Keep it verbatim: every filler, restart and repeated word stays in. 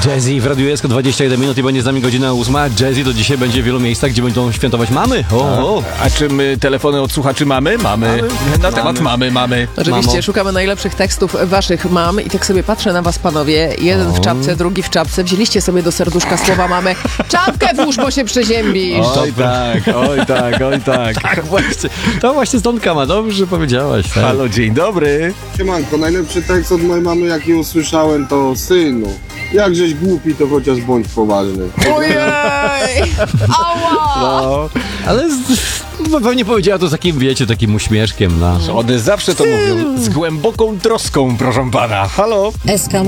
Jazzy w Radiu Esko dwadzieścia jeden minut i będzie z nami godzina ósma. Jazzy to dzisiaj będzie w wielu miejscach, gdzie będą świętować mamy. O, o. A czy my telefony od słuchaczy mamy? Mamy. mamy. Na temat mamy, mamy. Oczywiście, Mamo. szukamy najlepszych tekstów waszych mam i tak sobie patrzę na was, panowie. Jeden w czapce, drugi w czapce. Wzięliście sobie do serduszka słowa mamy. Czapkę włóż, bo się przeziębisz. Oj tak, oj tak, oj tak. Tak właśnie, to właśnie stąd ma, dobrze powiedziałaś. Tak. Halo, dzień dobry. Siemanko, najlepszy tekst od mojej mamy, jaki usłyszałem, to synu. Jakżeś głupi, to chociaż bądź poważny. Ojej! Ała! No, ale z, no, pewnie powiedziała to z takim, wiecie, takim uśmieszkiem. No. One zawsze to mówią z głęboką troską, proszę pana. Halo. S K